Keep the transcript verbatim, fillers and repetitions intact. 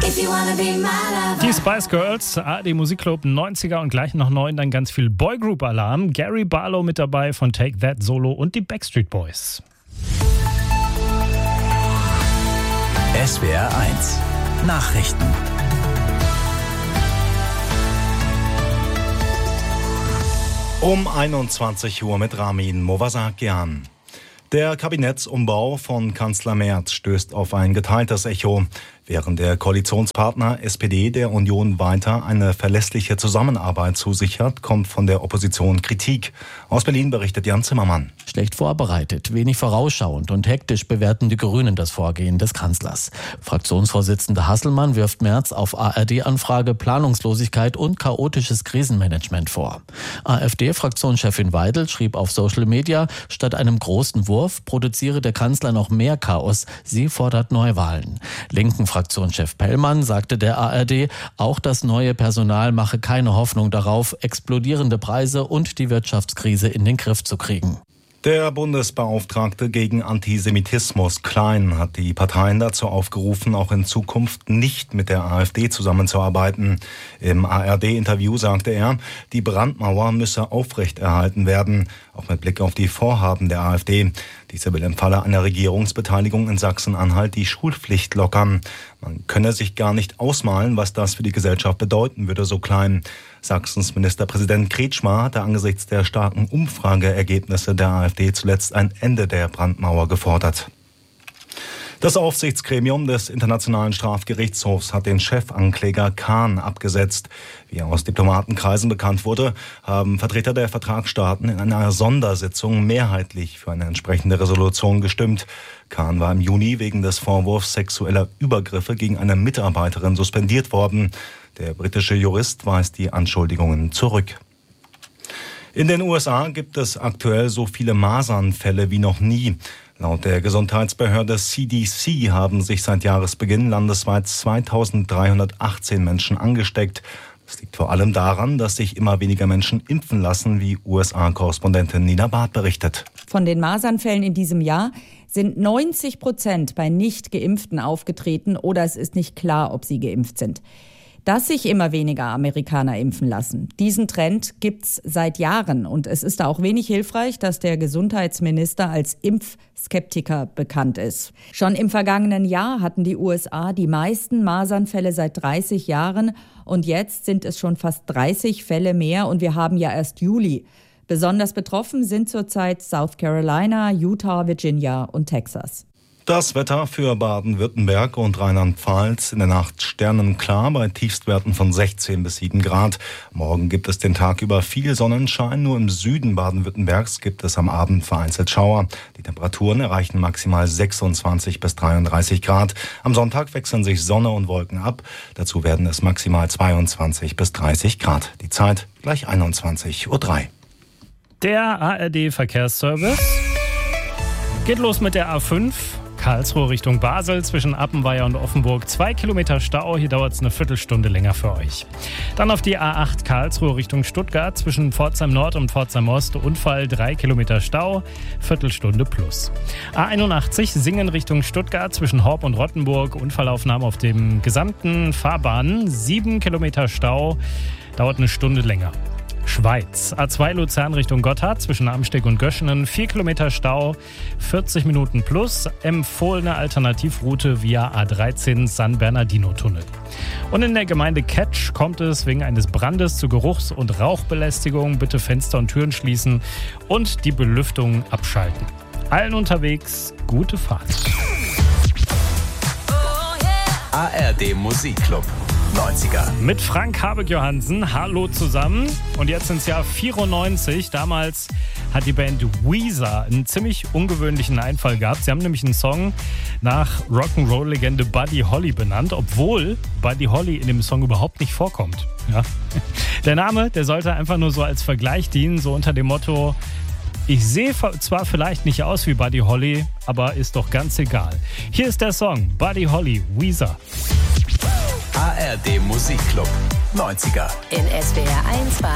Die Spice Girls, A R D Musikclub neunziger und gleich noch neun, dann ganz viel Boygroup-Alarm. Gary Barlow mit dabei von Take That Solo und die Backstreet Boys. S W R eins Nachrichten. Um einundzwanzig Uhr mit Ramin Movasakian. Der Kabinettsumbau von Kanzler Merz stößt auf ein geteiltes Echo. Während der Koalitionspartner S P D der Union weiter eine verlässliche Zusammenarbeit zusichert, kommt von der Opposition Kritik. Aus Berlin berichtet Jan Zimmermann. Schlecht vorbereitet, wenig vorausschauend und hektisch bewerten die Grünen das Vorgehen des Kanzlers. Fraktionsvorsitzender Hasselmann wirft Merz auf A R D-Anfrage Planungslosigkeit und chaotisches Krisenmanagement vor. AfD-Fraktionschefin Weidel schrieb auf Social Media, statt einem großen Wurf produziere der Kanzler noch mehr Chaos. Sie fordert Neuwahlen. Linken Fraktionschef Pellmann sagte der A R D, auch das neue Personal mache keine Hoffnung darauf, explodierende Preise und die Wirtschaftskrise in den Griff zu kriegen. Der Bundesbeauftragte gegen Antisemitismus Klein hat die Parteien dazu aufgerufen, auch in Zukunft nicht mit der AfD zusammenzuarbeiten. Im A R D-Interview sagte er, die Brandmauer müsse aufrechterhalten werden, auch mit Blick auf die Vorhaben der AfD. Diese will im Falle einer Regierungsbeteiligung in Sachsen-Anhalt die Schulpflicht lockern. Man könne sich gar nicht ausmalen, was das für die Gesellschaft bedeuten würde, so Klein. Sachsens Ministerpräsident Kretschmer hatte angesichts der starken Umfrageergebnisse der AfD zuletzt ein Ende der Brandmauer gefordert. Das Aufsichtsgremium des Internationalen Strafgerichtshofs hat den Chefankläger Khan abgesetzt. Wie aus Diplomatenkreisen bekannt wurde, haben Vertreter der Vertragsstaaten in einer Sondersitzung mehrheitlich für eine entsprechende Resolution gestimmt. Khan war im Juni wegen des Vorwurfs sexueller Übergriffe gegen eine Mitarbeiterin suspendiert worden. Der britische Jurist weist die Anschuldigungen zurück. In den U S A gibt es aktuell so viele Masernfälle wie noch nie. Laut der Gesundheitsbehörde C D C haben sich seit Jahresbeginn landesweit zweitausenddreihundertachtzehn Menschen angesteckt. Das liegt vor allem daran, dass sich immer weniger Menschen impfen lassen, wie U S A-Korrespondentin Nina Barth berichtet. Von den Masernfällen in diesem Jahr sind neunzig Prozent bei Nicht-Geimpften aufgetreten oder es ist nicht klar, ob sie geimpft sind. Dass sich immer weniger Amerikaner impfen lassen. Diesen Trend gibt's seit Jahren und es ist auch wenig hilfreich, dass der Gesundheitsminister als Impfskeptiker bekannt ist. Schon im vergangenen Jahr hatten die U S A die meisten Masernfälle seit dreißig Jahren und jetzt sind es schon fast dreißig Fälle mehr und wir haben ja erst Juli. Besonders betroffen sind zurzeit South Carolina, Utah, Virginia und Texas. Das Wetter für Baden-Württemberg und Rheinland-Pfalz: in der Nacht sternenklar bei Tiefstwerten von sechzehn bis sieben Grad. Morgen gibt es den Tag über viel Sonnenschein. Nur im Süden Baden-Württembergs gibt es am Abend vereinzelt Schauer. Die Temperaturen erreichen maximal sechsundzwanzig bis dreiunddreißig Grad. Am Sonntag wechseln sich Sonne und Wolken ab. Dazu werden es maximal zweiundzwanzig bis dreißig Grad. Die Zeit gleich einundzwanzig Uhr drei. Der A R D-Verkehrsservice geht los mit der A fünf. Karlsruhe Richtung Basel zwischen Appenweier und Offenburg. Zwei Kilometer Stau, hier dauert es eine Viertelstunde länger für euch. Dann auf die A acht Karlsruhe Richtung Stuttgart zwischen Pforzheim Nord und Pforzheim Ost. Unfall, drei Kilometer Stau, Viertelstunde plus. A einundachtzig Singen Richtung Stuttgart zwischen Horb und Rottenburg. Unfallaufnahme auf dem gesamten Fahrbahn. Sieben Kilometer Stau, dauert eine Stunde länger. Schweiz. A zwei Luzern Richtung Gotthard zwischen Amsteg und Göschenen. Vier Kilometer Stau, vierzig Minuten plus. Empfohlene Alternativroute via A dreizehn San Bernardino-Tunnel. Und in der Gemeinde Ketsch kommt es wegen eines Brandes zu Geruchs- und Rauchbelästigung. Bitte Fenster und Türen schließen und die Belüftung abschalten. Allen unterwegs gute Fahrt. A R D Musikclub neunziger. Mit Frank Habek-Johansen. Hallo zusammen. Und jetzt ins Jahr vierundneunzig. Damals hat die Band Weezer einen ziemlich ungewöhnlichen Einfall gehabt. Sie haben nämlich einen Song nach Rock'n'Roll-Legende Buddy Holly benannt, obwohl Buddy Holly in dem Song überhaupt nicht vorkommt. Ja. Der Name, der sollte einfach nur so als Vergleich dienen, so unter dem Motto: Ich sehe zwar vielleicht nicht aus wie Buddy Holly, aber ist doch ganz egal. Hier ist der Song Buddy Holly, Weezer. A R D Musikclub neunziger. In S W R eins war